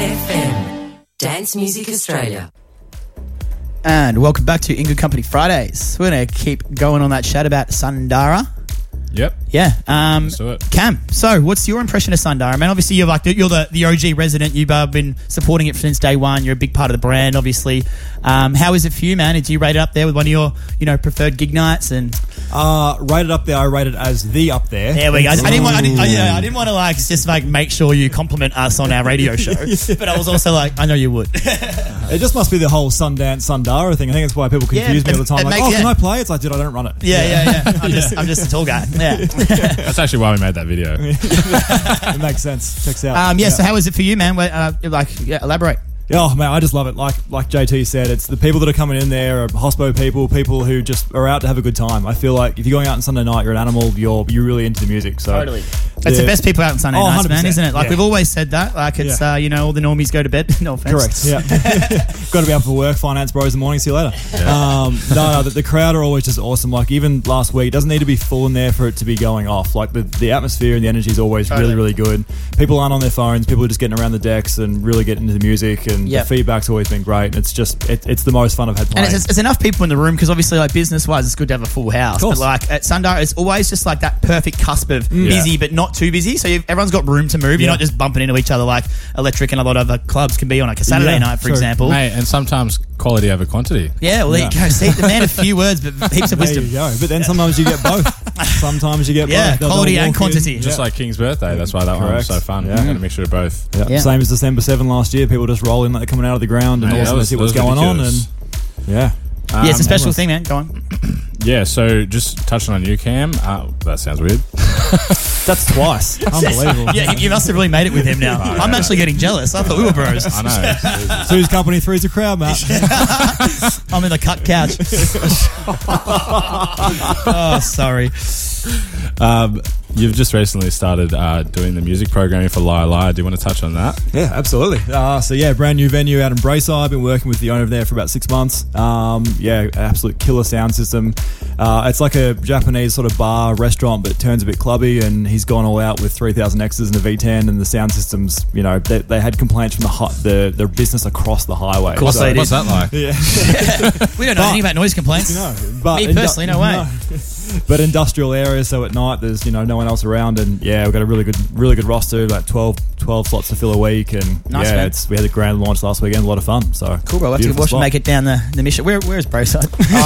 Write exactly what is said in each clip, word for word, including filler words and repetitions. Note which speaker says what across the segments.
Speaker 1: F M, Dance Music Australia.
Speaker 2: And welcome back to In Good Company Fridays. We're going to keep going on that chat about Sundara.
Speaker 3: Yep.
Speaker 2: Yeah. Um,
Speaker 3: Let's do it.
Speaker 2: Cam, so what's your impression of Sundara? I mean, obviously you're like the, you're the, the O G resident. You've uh, been supporting it since day one. You're a big part of the brand, obviously. Um, how is it for you, man? Did you rate it up there with one of your, you know, preferred gig nights? And
Speaker 4: Uh, rated up there, I rated as the up there.
Speaker 2: there we go. I, I didn't want. I didn't, I, yeah, I didn't want to like just like make sure you compliment us on our radio show, but I was also like, I know you would.
Speaker 4: It just must be the whole Sundance Sundara thing. I think that's why people confuse
Speaker 2: Yeah,
Speaker 4: me
Speaker 2: it-
Speaker 4: all the time.
Speaker 2: it
Speaker 4: Like,
Speaker 2: makes-
Speaker 4: oh,
Speaker 2: yeah.
Speaker 4: can I play? It's like, dude, I don't run it.
Speaker 2: Yeah, yeah, yeah. I'm just, I'm just a tall guy. Yeah.
Speaker 3: That's actually why we made that video.
Speaker 4: It makes sense. Checks out.
Speaker 2: Um, yeah. So how is it for you, man? Where, Uh, like, yeah, elaborate.
Speaker 4: Oh man, I just love it. Like like J T said, it's the people that are coming in there are hospo people, people who just are out to have a good time. I feel like if you're going out on Sunday night, you're an animal. You're you're really into the music. So
Speaker 2: It's the best people out on Sunday
Speaker 4: Oh,
Speaker 2: nights,
Speaker 4: one hundred percent,
Speaker 2: man, isn't it? Like
Speaker 4: yeah.
Speaker 2: we've always said that. Like it's
Speaker 4: Yeah.
Speaker 2: uh, you know, all the normies go to bed. No offense.
Speaker 4: Correct. Yeah. Got to be up for work. Finance bros in the morning. See you later. Um, no, no. The, the crowd are always just awesome. Like even last week, it doesn't need to be full in there for it to be going off. Like the, the atmosphere and the energy is always
Speaker 2: Totally.
Speaker 4: really, really good. People aren't on their phones. People are just getting around the decks and really getting into the music. And
Speaker 2: Yep.
Speaker 4: the feedback's always been great. It's just it, it's the most fun I've had
Speaker 2: And
Speaker 4: playing.
Speaker 2: it's, it's enough people in the room because obviously, like business wise, it's good to have a full house.
Speaker 4: Of course.
Speaker 2: But like at Sundara, it's always just like that perfect cusp of busy but not too busy. So you've, everyone's got room to move. You're
Speaker 4: Yeah.
Speaker 2: not just bumping into each other like Electric and a lot of other clubs can be on like a Saturday
Speaker 4: Yeah,
Speaker 2: night, for
Speaker 4: true.
Speaker 2: example.
Speaker 3: Mate, and sometimes quality over quantity.
Speaker 2: Yeah, well, there you
Speaker 4: Yeah.
Speaker 2: go. See, the man of few words, but heaps of
Speaker 4: there
Speaker 2: wisdom.
Speaker 4: you go. But then sometimes you get both. Sometimes you get
Speaker 2: Yeah,
Speaker 4: both. They'll-
Speaker 2: quality
Speaker 4: they'll
Speaker 2: and
Speaker 4: walk
Speaker 2: quantity.
Speaker 4: in.
Speaker 3: Just
Speaker 4: Yeah.
Speaker 3: like King's birthday. That's why that one was
Speaker 4: Correct.
Speaker 3: so fun.
Speaker 4: Yeah.
Speaker 3: You got a mixture of both.
Speaker 4: Yeah.
Speaker 2: Yeah.
Speaker 4: Same as December seventh last year. People just roll in like they're coming out of the ground and
Speaker 3: Mate,
Speaker 4: all of a
Speaker 3: that
Speaker 4: sudden
Speaker 3: was-
Speaker 4: see
Speaker 3: that
Speaker 4: what's
Speaker 3: was
Speaker 4: going on.
Speaker 3: ridiculous.
Speaker 4: And yeah.
Speaker 2: Yeah, it's a
Speaker 3: Um,
Speaker 2: special thing, man. Go on.
Speaker 3: Yeah, so just touching on you, Cam. Uh, that sounds weird.
Speaker 4: That's twice. Unbelievable.
Speaker 2: Yeah, you, you must have really made it with him now. I'm actually getting jealous. I thought we were bros.
Speaker 3: I know.
Speaker 4: Two's company, three's a crowd, mate.
Speaker 2: I'm in the cut couch. Oh, sorry.
Speaker 3: Um, you've just recently started uh, doing the music programming for Liar Liar. Do you want to touch on that?
Speaker 4: Yeah, absolutely. Uh, so yeah, brand new venue out in Brayside. I've been working with the owner there for about six months. Um, yeah, absolute killer sound system. Uh, it's like a Japanese sort of bar restaurant, but it turns a bit clubby. And he's gone all out with three thousand X's and a V ten, and the sound systems. You know, they, they had complaints from the hi- the the business across the highway. Of
Speaker 2: course they did.
Speaker 3: What's that like?
Speaker 4: Yeah.
Speaker 2: We don't know
Speaker 4: But-
Speaker 2: anything about noise complaints.
Speaker 4: No, but
Speaker 2: Me
Speaker 4: indu-
Speaker 2: personally, no way.
Speaker 4: But industrial area, so at night there's you know no one else around, and yeah, we've got a really good, really good roster, like twelve, twelve slots to fill a week, and
Speaker 2: Nice,
Speaker 4: yeah,
Speaker 2: man.
Speaker 4: it's we had a grand launch last weekend, a lot of fun. So
Speaker 2: Cool, bro. I'll have to
Speaker 4: beautiful
Speaker 2: watch and
Speaker 4: spot.
Speaker 2: make it down the, the mission. Where Where is Brayside?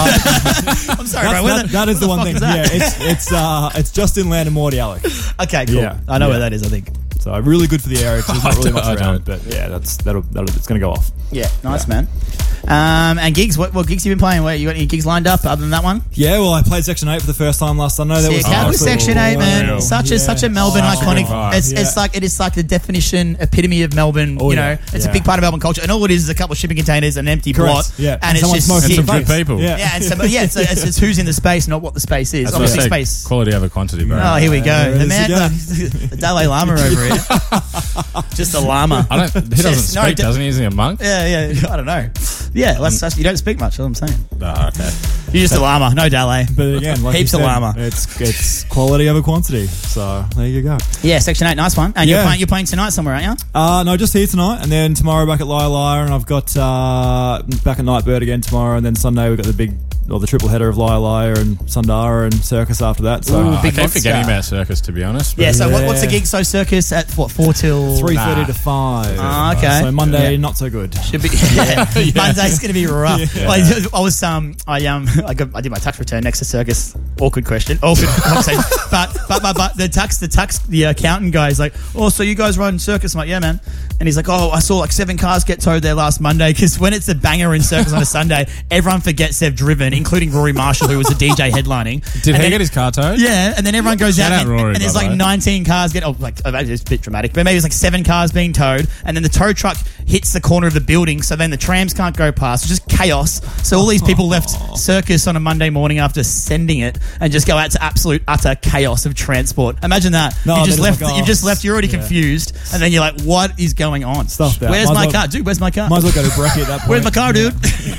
Speaker 2: I'm sorry,
Speaker 4: That's,
Speaker 2: bro. Where
Speaker 4: that,
Speaker 2: the-
Speaker 4: that is
Speaker 2: where
Speaker 4: the one
Speaker 2: fuck
Speaker 4: thing.
Speaker 2: is that?
Speaker 4: Yeah, it's it's uh it's just inland of Mordialloc.
Speaker 2: Okay, cool.
Speaker 4: Yeah,
Speaker 2: I know
Speaker 4: yeah.
Speaker 2: where that is, I think.
Speaker 4: So really good for the area. 'cause There's not really much
Speaker 3: I don't-
Speaker 4: around, but yeah, that's that'll, that'll it's going to go off.
Speaker 2: Yeah, nice, man. Um, and gigs, what, what gigs have you been playing? Where, you got any gigs lined up other than that one?
Speaker 4: Yeah, well, I played Section Eight for the first time last Sunday. That
Speaker 2: See,
Speaker 4: was
Speaker 2: Cat with
Speaker 3: cool.
Speaker 2: Section eight, man.
Speaker 3: Wow.
Speaker 2: Such a
Speaker 4: Yeah.
Speaker 2: such a Melbourne
Speaker 3: Oh,
Speaker 2: iconic.
Speaker 3: vibe.
Speaker 2: It's,
Speaker 4: Yeah.
Speaker 2: it's like it is like the definition, epitome of Melbourne.
Speaker 4: Oh,
Speaker 2: you know,
Speaker 4: yeah.
Speaker 2: it's a
Speaker 4: Yeah.
Speaker 2: big part of Melbourne culture, and all it is is a couple of shipping containers, and an empty
Speaker 4: Correct.
Speaker 2: plot,
Speaker 4: Yeah.
Speaker 2: and,
Speaker 4: And
Speaker 2: it's
Speaker 4: someone
Speaker 2: just
Speaker 4: smoking
Speaker 3: And
Speaker 2: sick.
Speaker 3: some good
Speaker 4: face.
Speaker 3: people.
Speaker 4: Yeah.
Speaker 2: Yeah, and so, yeah, it's, it's, it's who's in the space, not what the space is.
Speaker 3: That's what I
Speaker 2: Obviously,
Speaker 3: say,
Speaker 2: space.
Speaker 3: quality over quantity, bro.
Speaker 2: Oh, here we go.
Speaker 4: There
Speaker 2: The
Speaker 4: it
Speaker 2: man,
Speaker 4: is
Speaker 2: the, the Dalai Lama over here. Just a llama.
Speaker 3: I don't. He doesn't
Speaker 2: Yes, no,
Speaker 3: speak,
Speaker 2: d-
Speaker 3: doesn't he? Isn't he a monk?
Speaker 2: Yeah, yeah. I don't know. Yeah, let's, that's, you don't speak much. That's what I'm saying.
Speaker 3: Oh, okay.
Speaker 2: You're just a llama, no Dalai.
Speaker 4: But again, like
Speaker 2: Heaps
Speaker 4: you
Speaker 2: of
Speaker 4: said,
Speaker 2: llama.
Speaker 4: It's it's quality over quantity. So there you go.
Speaker 2: Yeah, Section eight, nice one. And you're
Speaker 4: Yeah.
Speaker 2: playing, you're playing tonight somewhere, aren't you?
Speaker 4: Uh, no, just here tonight, and then tomorrow back at Liar Liar, and I've got uh, back at Nightbird again tomorrow, and then Sunday we've got the big, or the triple header of Liar Liar and Sundara and Circus after that. So
Speaker 2: Ooh,
Speaker 3: I
Speaker 2: big
Speaker 3: keep
Speaker 2: monster.
Speaker 3: forgetting about Circus, to be honest. but-
Speaker 2: Yeah, so what, what's the
Speaker 4: Yeah.
Speaker 2: gig? So Circus at what, four till...
Speaker 4: three thirty
Speaker 3: Nah.
Speaker 4: to five.
Speaker 2: Ah, okay.
Speaker 4: So Monday
Speaker 2: Yeah.
Speaker 4: not so good.
Speaker 2: Should be, yeah. Monday's going to be rough. Well, I, I was um I um I got I did my tax return next to Circus. Awkward question. Awkward conversation. But but but but the tax the tax the accountant guy is like, oh, so you guys run Circus? I'm like, yeah, man. And he's like, oh, I saw like seven cars get towed there last Monday because when it's a banger in Circus on a Sunday, everyone forgets they've driven, including Rory Marshall, who was the D J headlining.
Speaker 3: Did
Speaker 2: And
Speaker 3: he
Speaker 2: then-
Speaker 3: get his car towed?
Speaker 2: Yeah, and then everyone goes
Speaker 3: Shout
Speaker 2: out,
Speaker 3: out
Speaker 2: and,
Speaker 3: Rory,
Speaker 2: and there's
Speaker 3: by the
Speaker 2: like
Speaker 3: way.
Speaker 2: nineteen cars get. Oh, like oh, it's a bit dramatic, but maybe it's like seven cars being towed, and then the tow truck hits the corner of the building, so then the trams can't go past. It's just chaos. So all these people left Circus on a Monday morning after sending it, and just go out to absolute utter chaos of transport. Imagine that.
Speaker 4: No,
Speaker 2: you just
Speaker 4: that
Speaker 2: left.
Speaker 4: is like,
Speaker 2: You've
Speaker 4: oh,
Speaker 2: just left. You're already
Speaker 4: yeah.
Speaker 2: confused, and then you're like, "What is going on?
Speaker 4: Stuff that.
Speaker 2: Where's
Speaker 4: Might
Speaker 2: my
Speaker 4: as well-
Speaker 2: car, dude? Where's my car?
Speaker 4: Might as well go to Brekkie at that point.
Speaker 2: Where's my car, dude?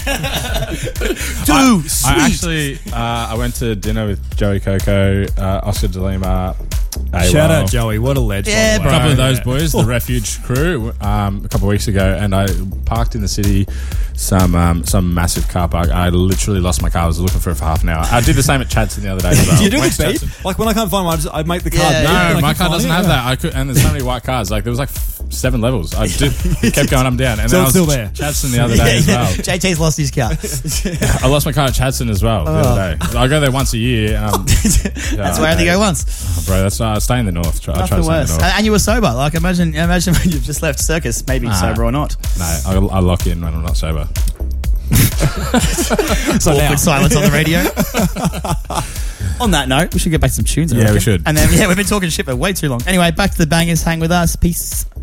Speaker 3: I,
Speaker 2: dude, sweet.
Speaker 3: I actually, uh, I went to dinner with Joey Coco, uh, Oscar De Lima, A
Speaker 4: Shout
Speaker 3: W O L.
Speaker 4: out Joey, what a legend.
Speaker 2: Yeah,
Speaker 3: A
Speaker 2: bro.
Speaker 3: couple of those
Speaker 2: Yeah.
Speaker 3: boys, the Refuge crew, um, a couple of weeks ago, and I parked in the city, some um, some massive car park. I literally lost my car. I was looking for it for half an hour. I did the same at Chadson the other day as well.
Speaker 4: Do you do
Speaker 3: Went to
Speaker 4: the beep?
Speaker 3: Chadson.
Speaker 4: Like when I can't find one, I, just, I make the card
Speaker 2: Yeah,
Speaker 4: beep.
Speaker 2: yeah.
Speaker 4: and
Speaker 3: No,
Speaker 4: I
Speaker 3: my
Speaker 4: keep
Speaker 3: car
Speaker 4: finding
Speaker 3: doesn't
Speaker 4: it.
Speaker 3: have
Speaker 4: Yeah.
Speaker 3: that. I could, and there's so many white cars. Like there was like f- seven levels. I did, kept going up and down, and
Speaker 4: So
Speaker 3: then
Speaker 4: it's
Speaker 3: I was
Speaker 4: still there.
Speaker 3: Chadson the other day as well.
Speaker 2: J T's lost his car.
Speaker 3: I lost my car at Chadson as well the other day. I go there once a year. Um,
Speaker 2: That's where I only go once.
Speaker 3: bro. That's uh, stay in the north. Try, I try
Speaker 2: Nothing
Speaker 3: to stay in
Speaker 2: worse.
Speaker 3: the
Speaker 2: And,
Speaker 3: north.
Speaker 2: and you were sober. Like imagine, imagine when you've just left circus, maybe
Speaker 3: Nah.
Speaker 2: sober or not.
Speaker 3: No, I, I lock in when I'm not sober.
Speaker 2: So
Speaker 4: now.
Speaker 2: awkward silence on the radio. On that note, we should get back to some tunes. I
Speaker 3: Yeah, we
Speaker 2: reckon.
Speaker 3: should.
Speaker 2: And then yeah, we've been talking shit for way too long. Anyway, back to the bangers. Hang with us. Peace.